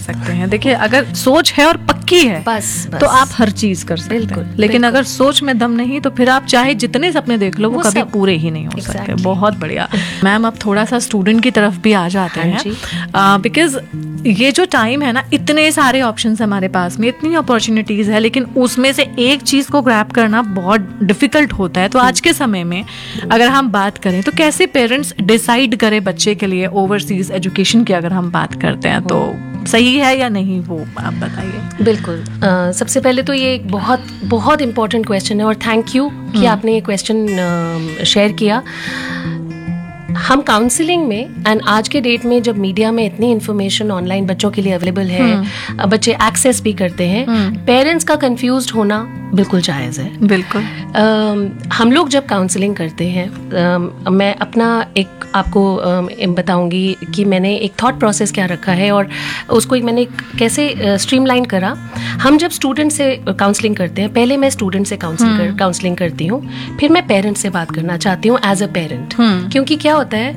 सकते हैं। देखिए, अगर सोच है और पक्की है बस। तो आप हर चीज कर सकते हैं, लेकिन अगर सोच में दम नहीं तो फिर आप चाहे जितने सपने देख लो वो कभी पूरे ही नहीं हो सकते। बहुत बढ़िया मैम, अब थोड़ा सा स्टूडेंट की तरफ भी आ जाते हैं, बिकॉज ये जो टाइम है ना, इतने सारे ऑप्शंस हमारे पास में, इतनी अपॉर्चुनिटीज है, लेकिन उसमें से एक चीज को ग्रैब करना बहुत डिफिकल्ट होता है। तो आज के समय में अगर हम बात करें तो कैसे पेरेंट्स डिसाइड करें बच्चे के लिए ओवरसीज एजुकेशन की, अगर हम बात करते हैं तो सही है या नहीं, वो आप बताइए। बिल्कुल। सबसे पहले तो ये एक बहुत बहुत इम्पोर्टेंट क्वेश्चन है और थैंक यू कि आपने ये क्वेश्चन शेयर किया। हम काउंसलिंग में एंड आज के डेट में जब मीडिया में इतनी इन्फॉर्मेशन ऑनलाइन बच्चों के लिए अवेलेबल है, बच्चे एक्सेस भी करते हैं, पेरेंट्स का कंफ्यूज्ड होना बिल्कुल जायज़ है। बिल्कुल। हम लोग जब काउंसलिंग करते हैं, मैं अपना एक आपको बताऊंगी कि मैंने एक थॉट प्रोसेस क्या रखा है और उसको मैंने कैसे स्ट्रीमलाइन करा। हम जब स्टूडेंट से काउंसलिंग करते हैं, पहले मैं स्टूडेंट से काउंसलिंग करती हूँ, फिर मैं पेरेंट्स से बात करना चाहती हूँ एज अ पेरेंट। क्योंकि क्या होता है,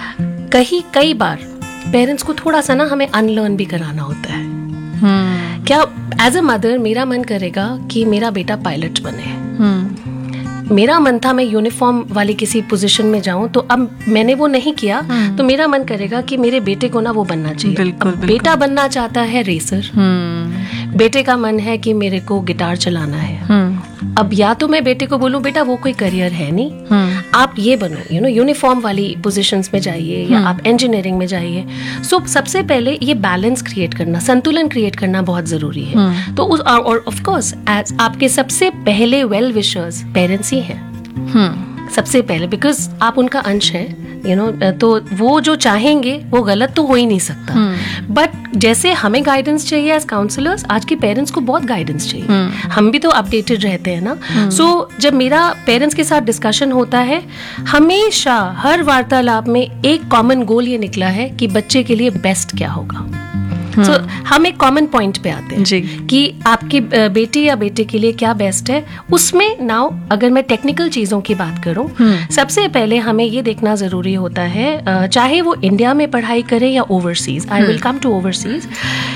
कई बार पेरेंट्स को थोड़ा सा ना हमें अनलर्न भी कराना होता है। क्या एज अ मदर मेरा मन करेगा कि मेरा बेटा पायलट बने, मेरा मन था मैं यूनिफॉर्म वाली किसी पोजीशन में जाऊं, तो अब मैंने वो नहीं किया, तो मेरा मन करेगा कि मेरे बेटे को ना वो बनना चाहिए। बिल्कुल, बिल्कुल। बेटा बनना चाहता है रेसर, बेटे का मन है कि मेरे को गिटार चलाना है। अब या तो मैं बेटे को बोलूं बेटा वो कोई करियर है नहीं, आप ये बनो, यूनिफॉर्म वाली पोजीशंस में जाइए या आप इंजीनियरिंग में जाइए। सो सबसे पहले ये बैलेंस क्रिएट करना, संतुलन क्रिएट करना बहुत जरूरी है। तो और ऑफ कोर्स आपके सबसे पहले वेल विशर्स पेरेंट्स ही हैं, सबसे पहले, बिकॉज आप उनका अंश है, तो वो जो चाहेंगे वो गलत तो हो ही नहीं सकता। बट जैसे हमें गाइडेंस चाहिए एज काउंसलर्स, आज के पेरेंट्स को बहुत गाइडेंस चाहिए। हम भी तो अपडेटेड रहते हैं ना। सो जब मेरा पेरेंट्स के साथ डिस्कशन होता है, हमेशा हर वार्तालाप में एक कॉमन गोल ये निकला है कि बच्चे के लिए बेस्ट क्या होगा। So, हम एक कॉमन पॉइंट पे आते हैं जी, कि आपकी बेटी या बेटे के लिए क्या बेस्ट है। उसमें नाउ अगर मैं टेक्निकल चीजों की बात करूं, सबसे पहले हमें ये देखना जरूरी होता है, चाहे वो इंडिया में पढ़ाई करे या overseas, I will come to overseas.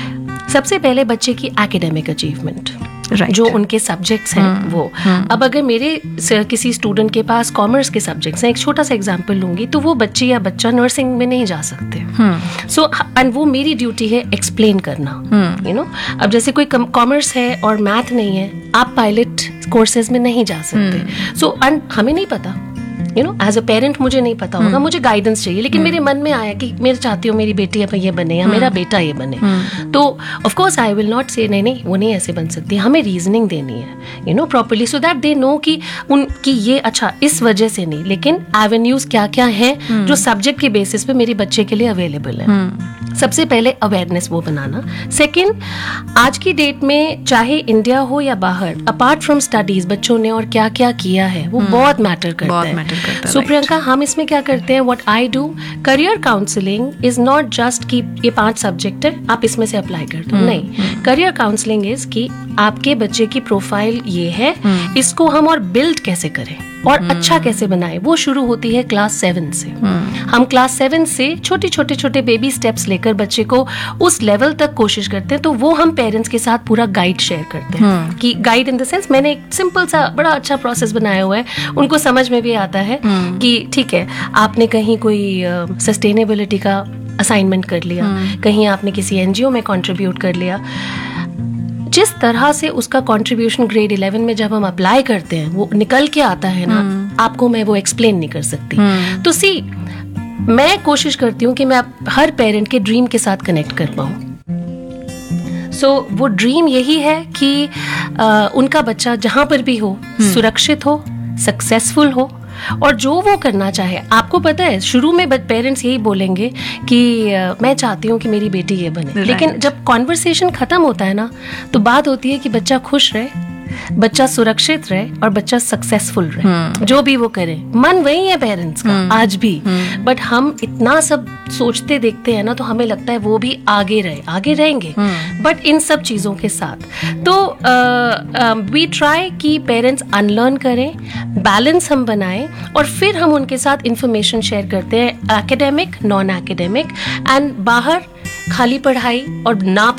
सबसे पहले बच्चे की एकेडमिक अचीवमेंट, जो उनके सब्जेक्ट्स हैं वो। अब अगर मेरे किसी स्टूडेंट के पास कॉमर्स के सब्जेक्ट्स हैं, एक छोटा सा एग्जांपल लूंगी, तो वो बच्चे या बच्चा नर्सिंग में नहीं जा सकते। सो एंड वो मेरी ड्यूटी है एक्सप्लेन करना। अब जैसे कोई कॉमर्स है और मैथ नहीं है, आप पायलट कोर्सेज में नहीं जा सकते। सो एंड हमें नहीं पता, एज अ पेरेंट मुझे नहीं पता होगा, मुझे गाइडेंस चाहिए, लेकिन मेरे मन में आया कि मैं चाहती हूँ मेरी बेटी अब ये बने या मेरा बेटा ये बने, तो of course I will not से नहीं वो नहीं ऐसे बन सकती। हमें रीजनिंग देनी है properly, so that they know कि उनकी ये अच्छा इस वजह से नहीं, लेकिन एवेन्यूज क्या क्या है जो सब्जेक्ट के बेसिस पे मेरे बच्चे के लिए अवेलेबल है। सबसे पहले अवेयरनेस वो बनाना। सेकेंड, आज की डेट में चाहे इंडिया हो या बाहर, अपार्ट फ्रॉम स्टडीज बच्चों ने और क्या क्या किया है वो बहुत मैटर करता है। सो प्रियंका, हम इसमें क्या करते हैं, what I do, career counselling is not just कि ये 5 सब्जेक्ट है आप इसमें से अप्लाई कर दो, नहीं। करियर काउंसलिंग इज कि आपके बच्चे की प्रोफाइल ये है, इसको हम और बिल्ड कैसे करें और अच्छा कैसे बनाए, वो शुरू होती है क्लास 7 से। हम क्लास 7 से छोटे बेबी स्टेप्स लेकर बच्चे को उस लेवल तक कोशिश करते हैं। तो वो हम पेरेंट्स के साथ पूरा गाइड शेयर करते हैं, कि गाइड इन द सेंस मैंने एक सिंपल सा बड़ा अच्छा प्रोसेस बनाया हुआ है, उनको समझ में भी आता है कि ठीक है, आपने कहीं कोई सस्टेनेबिलिटी का असाइनमेंट कर लिया, कहीं आपने किसी एनजीओ में कंट्रीब्यूट कर लिया, जिस तरह से उसका कंट्रीब्यूशन ग्रेड 11 में जब हम अप्लाई करते हैं वो निकल के आता है ना, आपको मैं वो एक्सप्लेन नहीं कर सकती। तो सी, मैं कोशिश करती हूँ कि मैं हर पेरेंट के ड्रीम के साथ कनेक्ट कर पाऊँ। सो वो ड्रीम यही है कि उनका बच्चा जहां पर भी हो सुरक्षित हो, सक्सेसफुल हो और जो वो करना चाहे। आपको पता है शुरू में पेरेंट्स यही बोलेंगे कि मैं चाहती हूँ कि मेरी बेटी ये बने, लेकिन जब कॉन्वर्सेशन खत्म होता है ना, तो बात होती है कि बच्चा खुश रहे, बच्चा सुरक्षित रहे और बच्चा सक्सेसफुल रहे। जो भी वो करे, मन वही है पेरेंट्स का आज भी, बट हम इतना सब सोचते देखते हैं ना, तो हमें लगता है वो भी आगे रहेंगे, बट इन सब चीजों के साथ। तो वी ट्राई कि पेरेंट्स अनलर्न करें, बैलेंस हम बनाएं और फिर हम उनके साथ इंफॉर्मेशन शेयर करते हैं, एकेडमिक, नॉन एकेडमिक, एंड बाहर खाली पढ़ाई और ना